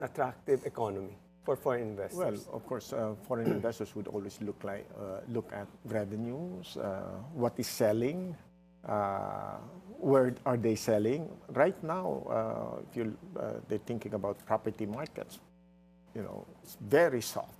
attractive economy for foreign investors? Well, of course, foreign investors would always look at revenues, what is selling, where are they selling. Right now, if they're thinking about property markets, it's very soft.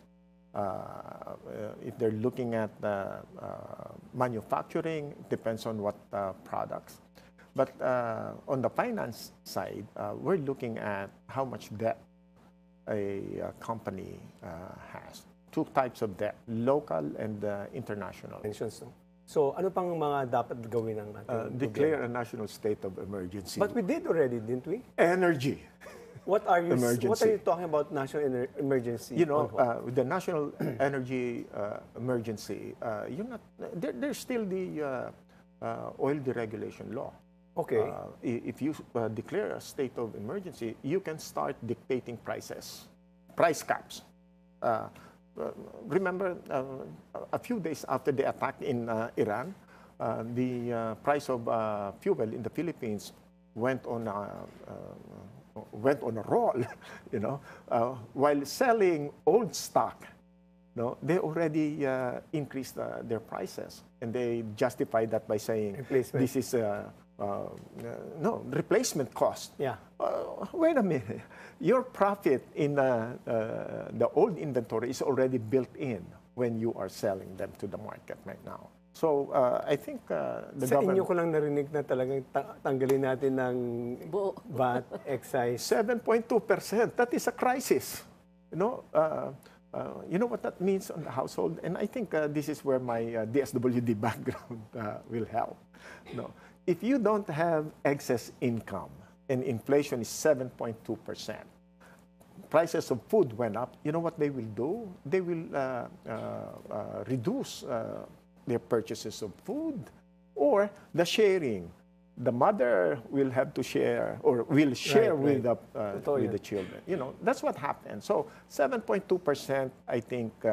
If they're looking at manufacturing, it depends on what products. But on the finance side, we're looking at how much debt a company has. Two types of debt, local and international. So, ano pang mga dapat gawin ng ating declare a national state of emergency. But we did already, didn't we? Energy. What are you talking about national emergency? With the national energy emergency, there's still the oil deregulation law. Okay. If you declare a state of emergency, you can start dictating prices, price caps. Remember, a few days after the attack in Iran, the price of fuel in the Philippines went on a roll, while selling old stock. They already increased their prices, and they justified that by saying this is replacement cost. Yeah. Wait a minute. Your profit in the old inventory is already built in when you are selling them to the market right now. So I think the government... Sa inyo ko lang narinig na talagang tanggalin natin ng VAT, excise. 7.2%. That is a crisis. You know what that means on the household? And I think this is where my DSWD background will help. If you don't have excess income and inflation is 7.2%, prices of food went up, you know what they will do? They will reduce their purchases of food or the sharing. The mother will have to share or will share with the children. That's what happened. So 7.2%, I think,